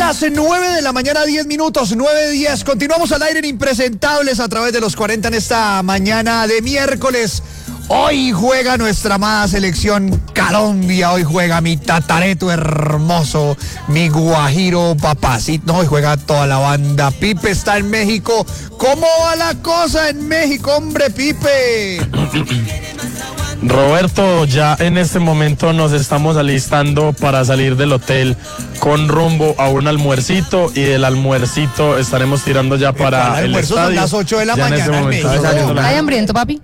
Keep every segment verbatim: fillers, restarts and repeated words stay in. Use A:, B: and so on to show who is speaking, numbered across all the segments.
A: las nueve de la mañana, diez minutos, nueve diez. Continuamos al aire en Impresentables a través de los cuarenta en esta mañana de miércoles. Hoy juega nuestra amada selección Colombia, hoy juega mi tatareto hermoso, mi guajiro papacito, hoy juega toda la banda. Pipe está en México. ¿Cómo va la cosa en México, hombre, Pipe?
B: Roberto, ya en este momento nos estamos alistando para salir del hotel con rumbo a un almuercito, y del almuercito estaremos tirando ya para, para el, el estadio.
A: Son las ocho de la
B: ya
A: mañana en, en México.
C: ¿Hay hambriento, papi?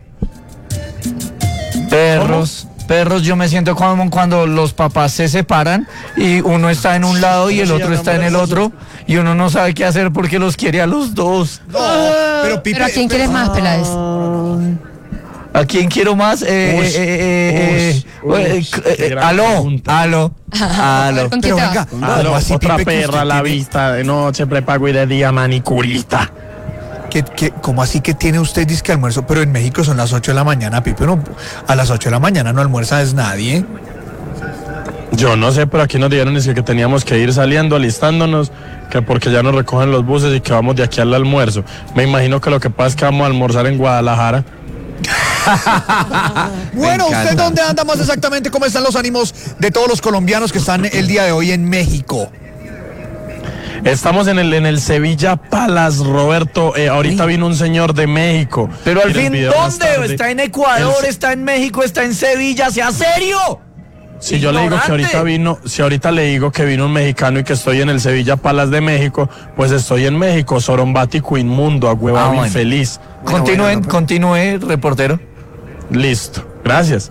D: Perros, ¿Cómo? perros, yo me siento como cuando los papás se separan y uno está en un lado y el otro está en el otro y uno no sabe qué hacer porque los quiere a los dos.
A: No, pero, Pipe,
C: ¿Pero a quién quieres más, Peláez?
D: ¿A quién quiero más? Eh,
B: Ush,
D: eh, eh,
B: ush,
D: eh,
B: ush,
D: eh, eh, aló, aló, aló.
C: ¿Con quién
A: pero
C: te
A: venga,
C: vas?
B: Aló,
A: ¿cómo así,
B: otra
A: Pipe, que
B: perra a
A: usted
B: la
A: tiene-
B: vista, de noche prepago y de día manicurista.
A: ¿Qué, qué, ¿Cómo así que tiene usted disque almuerzo? Pero en México son las ocho de la mañana, Pipe. No, a las ocho de la mañana no almuerza es nadie.
B: Yo no sé, pero aquí nos dijeron es que, que teníamos que ir saliendo, alistándonos, que porque ya nos recogen los buses y que vamos de aquí al almuerzo. Me imagino que lo que pasa es que vamos a almorzar en Guadalajara.
A: Bueno, ¿usted
D: encanta.
A: dónde anda más exactamente? ¿Cómo están los ánimos de todos los colombianos que están el día de hoy en México?
B: Estamos en el en el Sevilla Palace, Roberto. Eh, ahorita vino un señor de México.
D: Pero al
B: Mira el
D: fin,
B: video más
D: ¿dónde?
B: tarde.
D: ¿Está en Ecuador?
B: El-
D: ¿Está en México? ¿Está en Sevilla? ¡Sea serio!
B: Si yo le digo que
D: Ignorante.
B: ahorita vino, si ahorita le digo que vino un mexicano y que estoy en el Sevilla Palace de México, pues estoy en México, sorombático, inmundo, agüevado,
D: Ah, bueno.
B: infeliz.
D: Continúe,
A: bueno, no,
D: continúe, reportero.
B: Listo, gracias.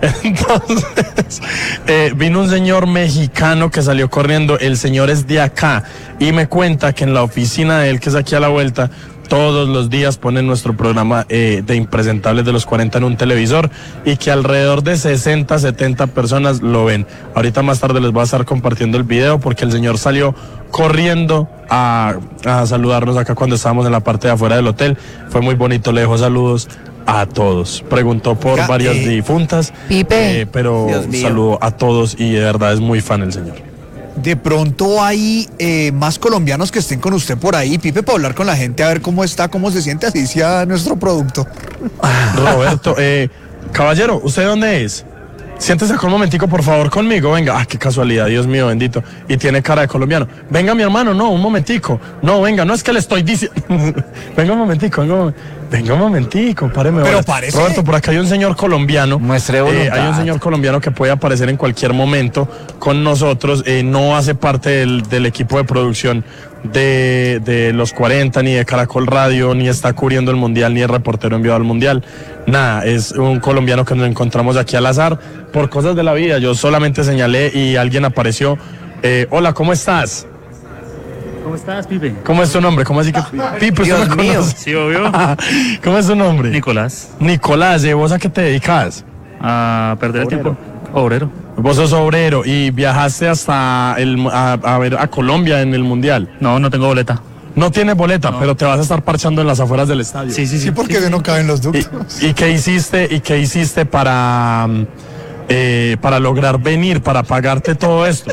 B: Entonces, eh, vino un señor mexicano que salió corriendo, el señor es de acá, y me cuenta que en la oficina de él, que es aquí a la vuelta, todos los días ponen nuestro programa eh, de Impresentables de los cuarenta en un televisor, y que alrededor de sesenta, setenta personas lo ven. Ahorita más tarde les voy a estar compartiendo el video porque el señor salió corriendo a, a saludarnos acá cuando estábamos en la parte de afuera del hotel. Fue muy bonito, le dejó saludos a todos. Preguntó por
A: Oiga,
B: varias
A: eh,
B: difuntas,
C: Pipe.
B: eh, pero
D: Dios mío.
B: saludó a todos y de verdad es muy fan el señor.
A: De pronto hay eh, más colombianos que estén con usted por ahí, Pipe, para hablar con la gente, a ver cómo está, cómo se siente, así sea nuestro producto.
B: Roberto, eh, caballero, ¿usted dónde es? Siéntese acá un momentico, por favor, conmigo. Venga, ah, qué casualidad, Dios mío, bendito. Y tiene cara de colombiano. Venga, mi hermano, no, un momentico. No, venga, no es que le estoy diciendo. Venga un momentico, venga un momentico. Venga un momentico, páreme.
A: Pero
B: bolas.
A: parece-
B: Roberto, por acá hay un señor colombiano.
D: Muestre
B: Eh,
D: voluntad.
B: hay un señor colombiano que puede aparecer en cualquier momento con nosotros. Eh, no hace parte del, del equipo de producción de, de los cuarenta, ni de Caracol Radio, ni está cubriendo el Mundial, ni es reportero enviado al Mundial. Nada, es un colombiano que nos encontramos aquí al azar por cosas de la vida. Yo solamente señalé y alguien apareció. Eh, hola, ¿cómo estás?
E: ¿Cómo estás, Pipe?
B: ¿Cómo es tu nombre? ¿Cómo así que Pipe, usted
D: Dios
B: me
D: mío.
B: conoce?
E: Sí, obvio.
B: ¿Cómo es tu nombre?
E: Nicolás,
B: Nicolás, ¿y vos a qué te dedicas?
E: a perder el tiempo. Obrero.
B: Vos sos obrero y viajaste hasta el, a, a ver a Colombia en el Mundial.
E: No, no tengo boleta.
B: No tienes boleta, pero te vas a estar parchando en las afueras del estadio.
E: Sí, sí, sí.
A: Sí, porque no caben los
B: ¿Y,
A: ductos.
B: y qué hiciste? ¿Y qué hiciste para mm, eh, para lograr venir, para pagarte todo esto?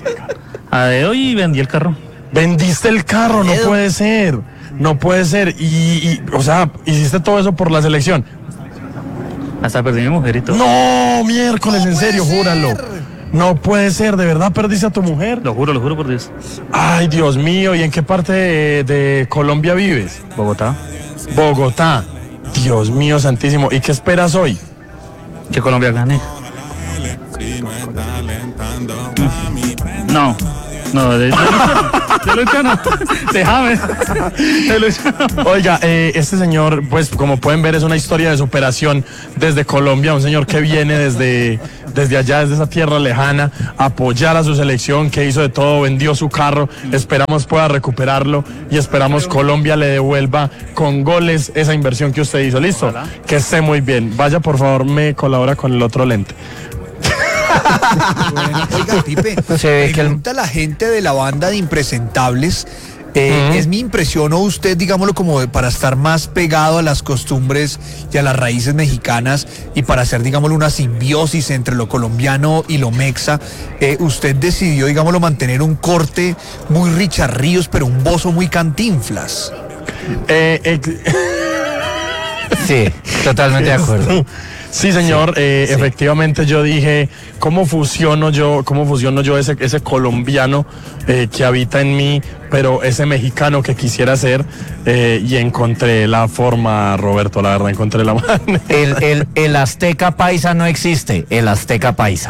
E: A dedo y vendí el carro.
B: Vendiste el carro, no puede ser, no puede ser. Y, y, o sea, hiciste todo eso por la selección.
E: Hasta perdí a mi mujer y todo.
B: No, miércoles, en serio, júralo. No puede ser, ¿de verdad perdiste a tu mujer?
E: Lo juro, lo juro por Dios.
B: Ay, Dios mío, ¿y en qué parte de, de Colombia vives?
E: Bogotá.
B: Bogotá. Dios mío, santísimo. ¿Y qué esperas hoy?
E: Que Colombia gane. No. No, de, de lucha, de lucha no. Déjame. De lucha no.
B: Oiga, eh, este señor, pues como pueden ver, es una historia de superación desde Colombia, un señor que viene desde, desde allá, desde esa tierra lejana, a apoyar a su selección, que hizo de todo, vendió su carro, esperamos pueda recuperarlo y esperamos Colombia le devuelva con goles esa inversión que usted hizo. ¿Listo? Que esté muy bien. Vaya, por favor, me colabora con el otro lente.
A: Bueno, oiga, Pipe,
D: Se ve que el-
A: pregunta la gente de la banda de Impresentables Eh,
B: Ujú.
A: ¿Es mi impresión o usted, digámoslo, como de- para estar más pegado a las costumbres y a las raíces mexicanas y para hacer, digámoslo, una simbiosis entre lo colombiano y lo mexa, eh, usted decidió, digámoslo, mantener un corte muy Richard Ríos, pero un bozo muy Cantinflas?
B: Eh, ex-
D: Sí, totalmente de acuerdo.
B: Sí, señor, eh, efectivamente yo dije, ¿cómo fusiono yo, cómo fusiono yo ese, ese colombiano eh, que habita en mí, pero ese mexicano que quisiera ser? Eh, y encontré la forma, Roberto, la verdad, encontré la manera.
D: El, el, el azteca paisa no existe, el azteca paisa.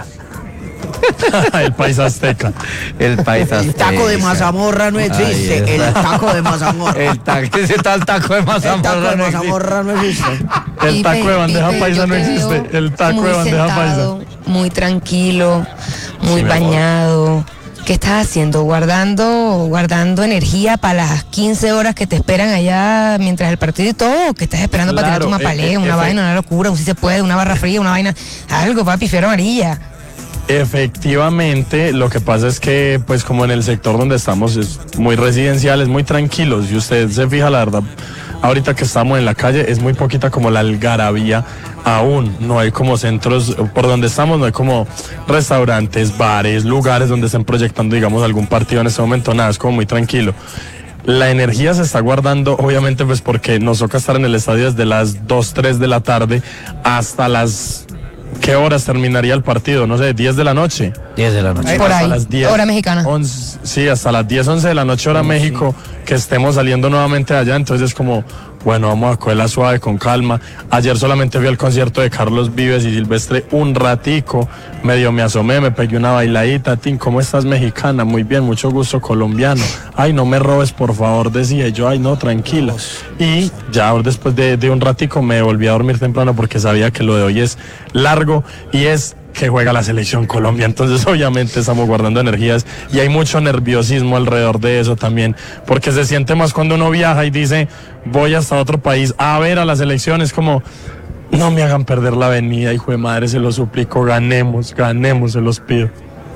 B: El país azteca.
D: El paisa
F: El taco de mazamorra no existe.
D: Ahí
F: El
D: está.
F: taco de mazamorra.
D: El taco, ese tal taco de
F: El taco
D: mazamorra
F: de
D: no existe.
F: mazamorra no existe.
B: El
C: Pipe,
B: taco de bandeja
C: Pipe,
B: paisa
C: yo
B: no
C: te
B: existe.
C: veo
B: El taco
C: muy
B: de bandeja
C: sentado,
B: paisa.
C: muy tranquilo, muy
B: Sí, mi amor.
C: bañado. ¿Qué estás haciendo? ¿Guardando, guardando energía para las quince horas que te esperan allá mientras el partido y todo? ¿O que estás esperando para
B: Claro,
C: tirarte una
B: eh,
C: palea,
B: eh,
C: una
B: efe-
C: vaina, una locura, un si se puede, una barra fría, una vaina? Algo, papi, fiebre amarilla.
B: Efectivamente, lo que pasa es que, pues como en el sector donde estamos es muy residencial, es muy tranquilo. Si usted se fija, la verdad, ahorita que estamos en la calle, es muy poquita como la algarabía aún. No hay como centros, por donde estamos, no hay como restaurantes, bares, lugares donde estén proyectando, digamos, algún partido en este momento, nada, es como muy tranquilo. La energía se está guardando, obviamente, pues porque nos toca estar en el estadio desde las dos, tres de la tarde hasta las... ¿Qué horas terminaría el partido? No sé, diez de la noche.
D: diez de la noche.
C: Por
B: Hasta
C: ahí,
B: las diez,
C: hora mexicana.
B: once, sí, hasta las diez, once de la noche hora México, que estemos saliendo nuevamente de allá, entonces es como, bueno, vamos a cogerla suave, con calma. Ayer solamente vi el concierto de Carlos Vives y Silvestre un ratico, medio me asomé, me pegué una bailadita. Tim, ¿cómo estás, mexicana? Muy bien, mucho gusto, colombiano. Ay, no me robes, por favor, decía yo. Ay, no, tranquila. Y ya después de, de un ratico me volví a dormir temprano porque sabía que lo de hoy es largo y es que juega la selección Colombia, entonces obviamente estamos guardando energías y hay mucho nerviosismo alrededor de eso también, porque se siente más cuando uno viaja y dice, voy hasta otro país a ver a la selección, es como, no me hagan perder la avenida, hijo de madre, se lo suplico, ganemos, ganemos, se los pido.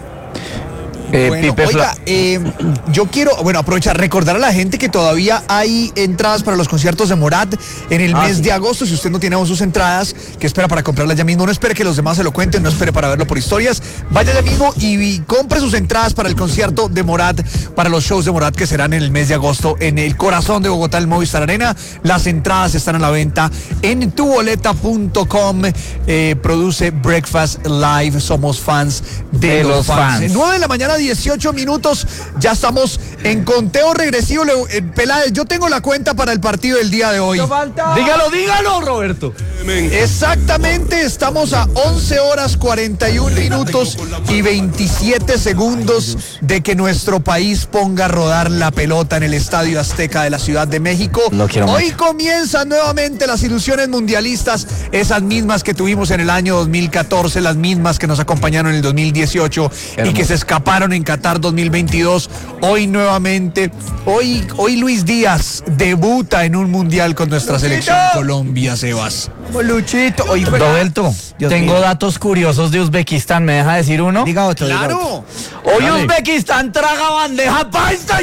D: Eh,
A: Bueno,
D: Pipe
A: oiga,
D: Fla-
A: eh, yo quiero, bueno, aprovechar, recordar a la gente que todavía hay entradas para los conciertos de Morat en el
D: Ah,
A: mes
D: sí.
A: de agosto. Si usted no tiene aún sus entradas, que espera para comprarlas ya mismo, no espere que los demás se lo cuenten, no espere para verlo por historias, vaya ya mismo y, y compre sus entradas para el concierto de Morat, para los shows de Morat que serán en el mes de agosto en el corazón de Bogotá, el Movistar Arena. Las entradas están a la venta en tu boleta punto com. Eh, produce Breakfast Live, somos fans de,
D: De
A: los,
D: los
A: fans.
D: fans.
A: nueve de la mañana, dieciocho minutos, ya estamos en conteo regresivo. Le- eh, Peláez, yo tengo la cuenta para el partido del día de hoy.
D: Dígalo, dígalo, Roberto.
A: Exactamente, estamos a once horas cuarenta y un minutos y veintisiete segundos de que nuestro país ponga a rodar la pelota en el Estadio Azteca de la Ciudad de México.
D: Lo quiero
A: Hoy
D: mucho.
A: comienzan nuevamente las ilusiones mundialistas, esas mismas que tuvimos en el año dos mil catorce, las mismas que nos acompañaron en el dos mil dieciocho y que
D: Hermoso.
A: se escaparon en Qatar dos mil veintidós. Hoy nuevamente, hoy, hoy Luis Díaz debuta en un mundial con nuestra selección Colombia, Sebas.
F: Luchito. Oye,
D: Roberto,
F: Dios
D: tengo
F: mío.
D: datos curiosos de Uzbekistán, ¿me deja decir uno?
F: Diga otro, diga otro.
A: Claro.
D: Hoy
B: Dale.
D: Uzbekistán traga bandeja paisa y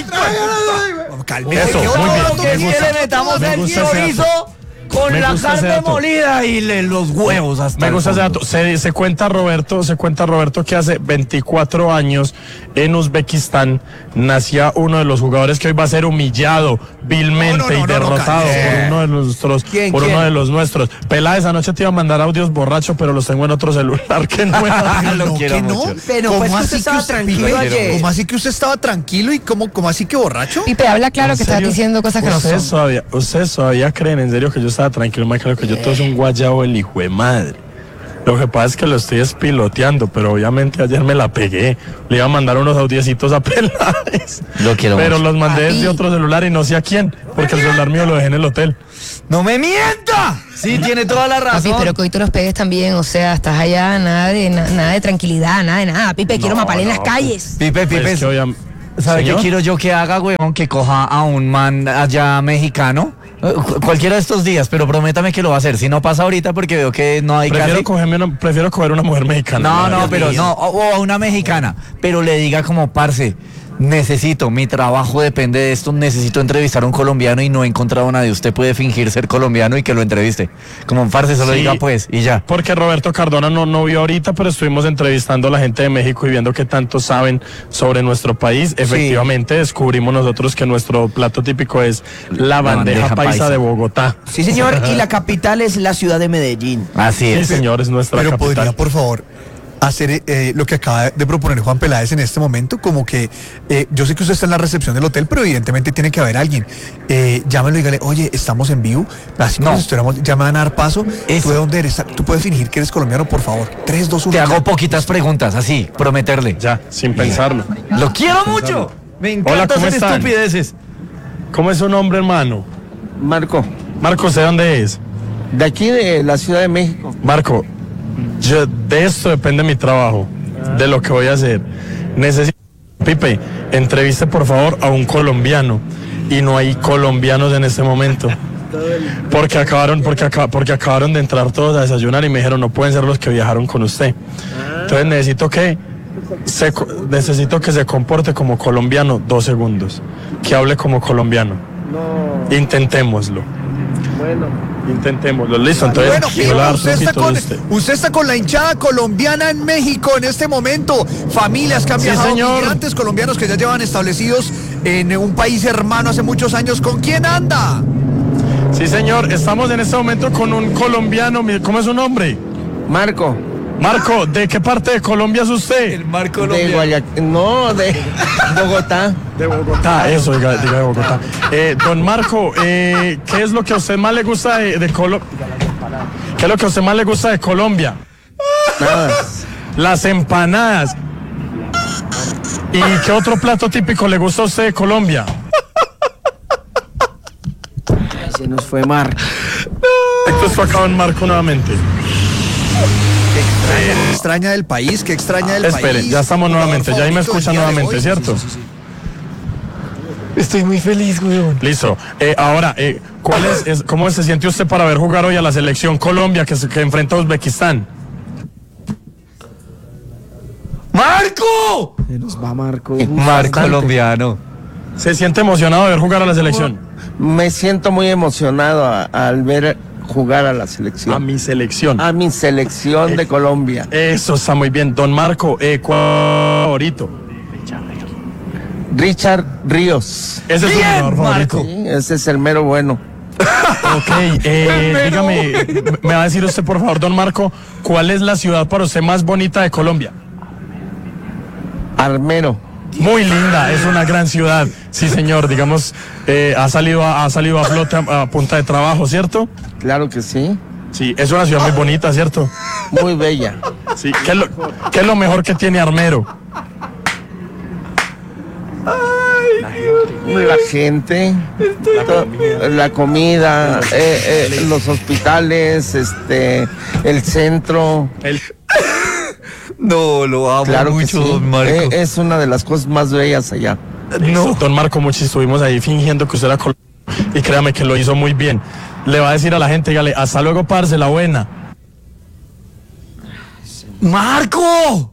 A: Cálmese,
B: Eso,
A: ¿qué
B: muy
A: otro
B: bien,
A: dato
B: me
D: que
A: tiene?
B: gusta.
D: le metamos
B: Me
D: el
B: gusta ese
D: chorizo con
B: Me
D: la
B: gusta ese
D: carne
B: dato.
D: molida y le- los huevos hasta
B: Me
D: el
B: gusta ese
D: fondo.
B: dato. Se, se cuenta Roberto, se cuenta Roberto que hace veinticuatro años en Uzbekistán nacía uno de los jugadores que hoy va a ser humillado vilmente
A: No, no, no,
B: y
A: no, no,
B: derrotado
A: cállese.
B: por uno de nuestros,
F: ¿Quién,
B: por
F: quién?
B: uno de los nuestros. Peláez, anoche te iba a mandar audios borracho, pero los tengo en otro celular que no era.
D: Lo
A: No,
D: quiero
A: que no.
D: mucho.
F: Pero
A: ¿Cómo
F: pues que
A: así
F: usted estaba
A: usted-
F: tranquilo
A: Pipe,
F: ayer.
A: ¿Cómo así que usted estaba tranquilo y cómo, cómo así que borracho?
C: Pipe, habla claro
B: ¿En
C: que estás
B: serio?
C: diciendo cosas que no
B: ustedes
C: son.
B: Todavía, ustedes todavía creen en serio que yo estaba tranquilo, más claro que yo todo es un guayabo el hijo de madre. Lo que pasa es que lo estoy espiloteando, pero obviamente ayer me la pegué. Le iba a mandar unos audiecitos a Peláez.
D: Lo quiero
B: Pero
D: mucho.
B: los mandé
C: Papi.
B: desde otro celular y no sé a quién, porque el celular mío lo dejé en el hotel.
D: ¡No me mienta! Sí, tiene toda la
C: Papi,
D: razón.
C: pero que hoy te los pegues también, o sea, estás allá, nada de, na- nada de tranquilidad, nada de nada. Pipe, quiero
B: No,
C: mapalé en
B: no,
C: las calles.
D: Pipe, Pipe,
B: Es que obviam-
D: ¿sabe qué
B: ¿Señor?
D: quiero yo que haga, weón? Que coja a un man allá mexicano. Eh, cu- Cualquiera de estos días, pero prométame que lo va a hacer. Si no pasa ahorita porque veo que no hay
B: Prefiero,
D: casi...
B: cogerme una, prefiero coger una mujer mexicana.
D: No,
B: la
D: no,
B: verdad.
D: pero no, o o a una mexicana, pero le diga como, parce, necesito, mi trabajo depende de esto, necesito entrevistar a un colombiano y no he encontrado a nadie. Usted puede fingir ser colombiano y que lo entreviste. Como un parce, solo
B: Sí,
D: diga pues y ya.
B: Porque Roberto Cardona no, no vio ahorita, pero estuvimos entrevistando a la gente de México y viendo qué tanto saben sobre nuestro país. Efectivamente, descubrimos nosotros que nuestro plato típico es la bandeja,
D: bandeja
B: paisa,
D: paisa
B: de Bogotá.
F: Sí, señor, y la capital es la ciudad de Medellín.
D: Así
B: Sí,
D: es.
B: señor, es nuestra
A: Pero
B: capital.
A: podría, por favor, hacer eh, lo que acaba de proponer Juan Peláez en este momento, como que eh, yo sé que usted está en la recepción del hotel, pero evidentemente tiene que haber alguien. Eh, llámelo y dígale, oye, estamos en vivo, así como
D: No.
A: si estuviéramos, ya me van a dar paso.
D: Eso.
A: ¿Tú de dónde eres? ¿Tú puedes fingir que eres colombiano, por favor? tres, dos, uno.
D: Te hago poquitas preguntas, así, prometerle.
B: Ya, sin pensarlo.
D: Lo quiero mucho. Me encanta
B: Hola, ¿cómo
D: hacer
B: están?
D: estupideces.
B: ¿Cómo es su nombre, hermano?
G: Marco,
B: Marco, ¿usted dónde es?
G: de aquí de la Ciudad de México.
B: Marco, yo, de esto depende mi trabajo, de lo que voy a hacer. Necesito, Pipe, entreviste por favor a un colombiano, y no hay colombianos en este momento. Porque acabaron, porque, aca- porque acabaron de entrar todos a desayunar y me dijeron no pueden ser los que viajaron con usted. Entonces necesito que se, co- necesito que se comporte como colombiano dos segundos, que hable como colombiano. Intentémoslo.
G: Bueno.
B: Intentémoslo. Listo, entonces
A: Bueno,
B: yo le voy a
A: mira,
B: dar
A: usted está,
B: truquitos
A: con,
B: a usted.
A: usted está con la hinchada colombiana en México en este momento. Familias que han
B: Sí,
A: viajado,
B: señor.
A: migrantes colombianos que ya llevan establecidos en un país hermano hace muchos años. ¿Con quién anda?
B: Sí, señor, estamos en este momento con un colombiano. mi- ¿Cómo es su nombre?
G: Marco,
B: Marco, ¿de qué parte de Colombia es usted?
D: Marco
G: de Guayaquil, no, de Bogotá.
B: De Bogotá. Eso, diga, diga de Bogotá. Eh, don Marco, eh, ¿qué es lo que a usted más le gusta de, de Colombia? ¿Qué es lo que a usted más le gusta de Colombia?
G: Nada.
B: Las empanadas. ¿Y qué otro plato típico le gusta a usted de Colombia?
G: Se nos fue Marco.
B: Esto fue acá en Marco nuevamente.
A: ¿Qué extraña del país? ¿Qué extraña del
B: Espere,
A: país?
B: ya estamos
A: Jugador
B: nuevamente, ya ahí me
A: favorito del
B: escuchan
A: día de
B: nuevamente,
A: hoy.
B: ¿cierto?
A: Sí, sí, sí, sí.
D: Estoy muy feliz, weón.
B: Listo. Eh, ahora, eh, ¿cuál es, es- ¿cómo se siente usted para ver jugar hoy a la selección Colombia que, se- que enfrenta a Uzbekistán?
D: ¡Marco!
G: Se nos va Marco.
D: Marco
G: Bastante.
D: colombiano.
B: ¿Se siente emocionado de ver jugar a la selección?
G: Me siento muy emocionado a- al ver jugar a la selección.
B: A mi selección.
G: A mi selección de Colombia.
B: Eso está muy bien. Don Marco, eh, ¿cuál favorito?
G: Richard Ríos.
B: Ese es su
D: Bien,
B: jugador favorito.
G: Sí, ese es el mero bueno.
B: Ok, eh, dígame, me va a decir usted por favor, don Marco, ¿cuál es la ciudad para usted más bonita de Colombia?
G: Armero.
B: Muy linda, es una gran ciudad. Sí, señor, digamos, eh, ha salido a, ha salido a flote a, a punta de trabajo, ¿cierto?
G: Claro que sí.
B: Sí, es una ciudad muy bonita, ¿cierto?
G: Muy bella.
B: Sí, ¿qué es lo, qué es lo mejor que tiene Armero?
G: La gente, to- la comida, eh, eh, los hospitales, este, el centro.
B: El-
D: No, lo amo
G: Claro que
D: mucho,
G: sí.
D: don Marco.
G: Eh, es una de las cosas más bellas allá.
B: No. Don Marco, muchos estuvimos ahí fingiendo que usted era colombiano y créame que lo hizo muy bien. Le va a decir a la gente, dígale, hasta luego, parce, la buena.
D: ¡Marco!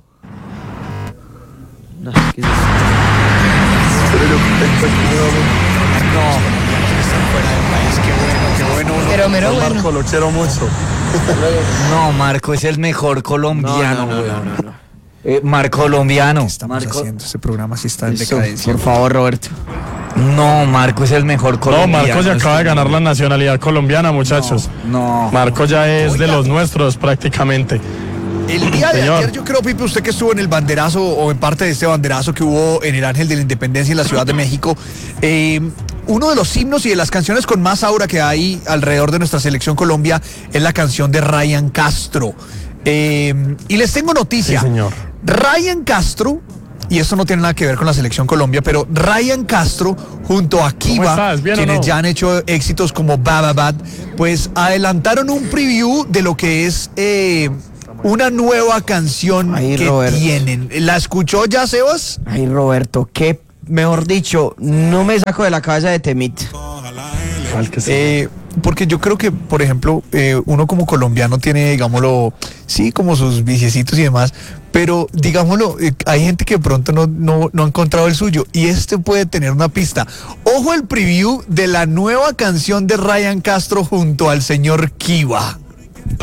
C: Pero mero
B: Don
C: bueno.
B: Marco, lo quiero mucho.
D: No, Marco es el mejor colombiano, weón. Eh, Marco colombiano.
A: ¿Qué estamos
D: Marco.
A: haciendo? Este programa sí está en
G: Eso,
A: decadencia.
G: por favor, Roberto.
D: No, Marco es el mejor
B: No,
D: colombiano.
B: Marco ya acaba de ganar la nacionalidad colombiana, muchachos.
D: No.
B: Marco ya es de
A: Oiga.
B: los nuestros prácticamente.
A: El día de
B: Señor.
A: ayer, yo creo, Pipe, usted que estuvo en el banderazo o en parte de este banderazo que hubo en el Ángel de la Independencia en la Ciudad de México, eh, uno de los himnos y de las canciones con más aura que hay alrededor de nuestra selección Colombia es la canción de Ryan Castro. Eh, y les tengo noticia.
B: Sí, señor.
A: Ryan Castro, y esto no tiene nada que ver con la selección Colombia, pero Ryan Castro junto a Kiva,
B: estás? ¿Bien o
A: quienes
B: no?
A: ya han hecho éxitos como Baba Bad, pues adelantaron un preview de lo que es eh, una nueva canción
F: Ahí,
A: que
F: Roberto.
A: tienen. ¿La escuchó ya, Sebas?
F: Ay, Roberto, qué, mejor dicho, no me saco de la cabeza de Temit.
B: Al que sí.
A: Eh, porque yo creo que, por ejemplo, eh, uno como colombiano tiene, digámoslo, sí, como sus viciecitos y demás, pero digámoslo, eh, hay gente que de pronto no, no, no ha encontrado el suyo y este puede tener una pista. Ojo el preview de la nueva canción de Ryan Castro junto al señor Kiva.